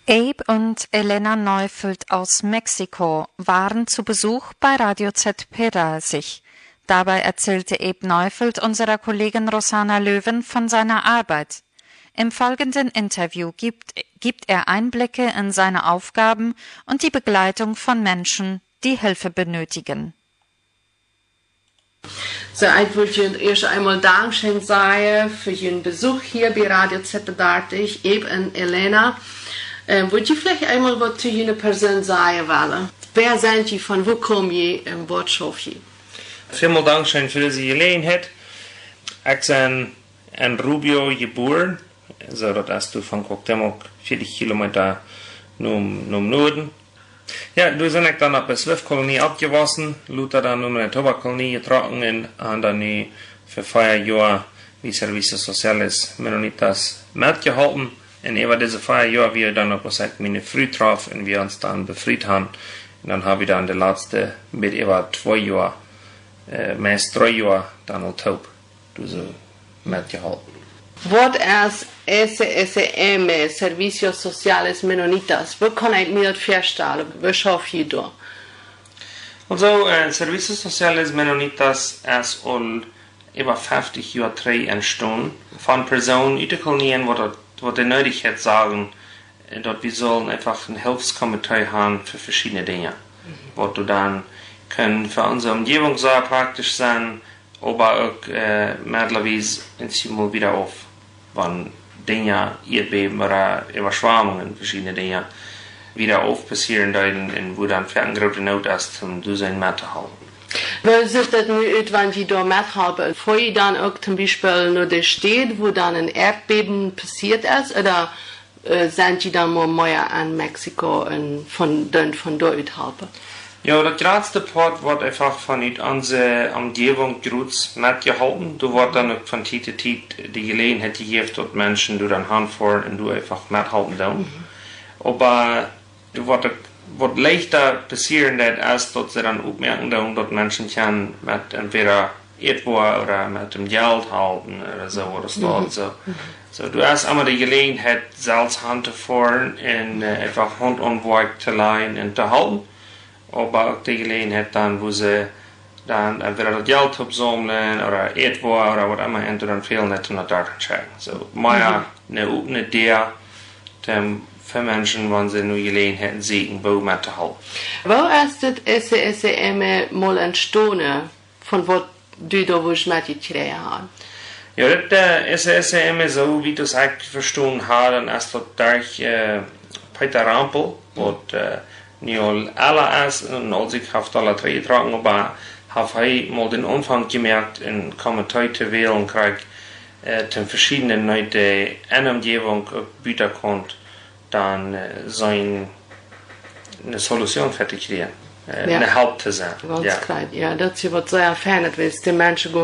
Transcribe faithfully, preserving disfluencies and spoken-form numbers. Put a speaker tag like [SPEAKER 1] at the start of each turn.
[SPEAKER 1] Abe und Elena Neufeld aus Mexiko waren zu Besuch bei Radio Z Pedalsich. Dabei erzählte Abe Neufeld unserer Kollegin Rosanna Löwen von seiner Arbeit. Im folgenden Interview gibt, gibt er Einblicke in seine Aufgaben und die Begleitung von Menschen, die Hilfe benötigen.
[SPEAKER 2] So, ich würde Ihnen erst einmal Dankeschön sagen für Ihren Besuch hier bei Radio Z Pedalsich, Abe und Elena. Ähm, Würde ich vielleicht einmal was zu Ihrer Person sagen wollen? Wer sind Sie, von wo kommen Sie und was schaffen Sie?
[SPEAKER 3] Vielen Dank schön für die Gelegenheit. Ich bin in Rubio geboren, also das ist von Cuauhtémoc vierzig Kilometer im Norden. Ja, da bin ich dann auf der Swift-Kolonie abgewachsen, Luther dann in der Tobak-Kolonie getroffen und dann für vier Jahre wie Servicio Sociales Menonitas mitgehalten. Und über diese vier Jahre wir dann auch meine Früh traf und wir uns dann befreit haben. Und dann habe ich dann die letzte mit über zwei Jahren, äh, meist drei Jahre dann auch taub, diese mitgehalten.
[SPEAKER 2] Was ist S S M, Servicios Sociales Menonitas? Wo kann ich mir das vorstellen? Was schafft ihr da?
[SPEAKER 3] Also, äh, Servicios Sociales Menonitas ist all über fünfzig Jahre drei entstanden. Von Personen, die Kolonien, wo die Nötigkeit sagen, dass wir sollen einfach ein Hilfskomitee haben für verschiedene Dinge. Mhm. Wo du dann können für unsere Umgebung sehr praktisch sein, aber auch äh, möglicherweise in wieder auf, wenn Dinge, Erdbeben oder Überschwemmungen, verschiedene Dinge wieder auf passieren, und wo dann für eine große Not ist, um du sein mitzuhalten.
[SPEAKER 2] Wie sieht das nun aus, wenn Sie da mithaben? Vor ihr dann auch zum Beispiel nur der steht, wo dann ein Erdbeben passiert ist, oder äh, sind Sie dann mal mehr in Mexiko und von, dann von dort haben?
[SPEAKER 3] Ja, der größte Part wird einfach von unserer Umgebung groß mitgehalten. Du wird dann von Zeit zu Zeit die Gelegenheit gegeben, dort Menschen, die dann hinfahren und du einfach mithalten dann. Mhm. Aber du wird was leichter passieren, als dass sie dann aufmerken, dass Menschen kann mit entweder irgendwo oder mit dem Geld halten oder so oder so. Mhm. so. So, du hast immer die Gelegenheit, selbst Hand zu fahren und äh, einfach Hand an Werk zu leihen und zu halten. Aber auch die Gelegenheit dann, wo sie dann entweder das Geld absammeln oder irgendwo oder was immer, und dann fehlen nicht um das dort zu checken. So, mehr mhm. eine offene Idee, für Menschen, wenn sie nur Gelegenheiten sehen, wo mitzuhalten.
[SPEAKER 2] Wo ist das S S M mal entstanden, von was du da mitgekriegt hast?
[SPEAKER 3] Ja, das äh, S S M, so wie du es eigentlich verstanden hast, dann ist das durch äh, Peter Rampel, was äh, nicht alle ist, und als ich habe alle drei getragen, aber habe ich mal den Anfang gemerkt, in Kommentar zu wählen, krieg äh, den verschiedenen Leuten in der Umgebung bieten konnte, dann äh, sein eine Solution fertig kriegen, äh, ja. eine Haupt zu sein.
[SPEAKER 2] Ganz ja. Klar, ja, das ist was sehr fein, weil es die Menschen